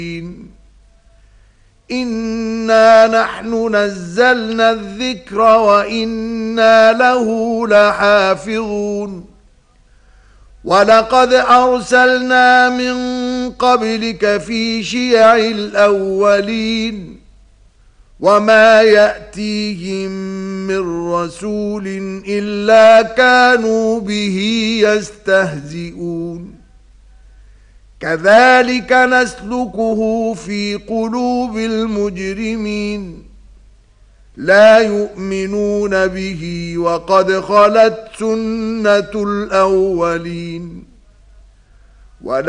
إنا نحن نزلنا الذكر وإنا له لحافظون ولقد أرسلنا من قبلك في شيع الأولين وما يأتيهم من رسول إلا كانوا به يستهزئون كذلك نسلكه في قلوب المجرمين لا يؤمنون به وقد خلت سنة الأولين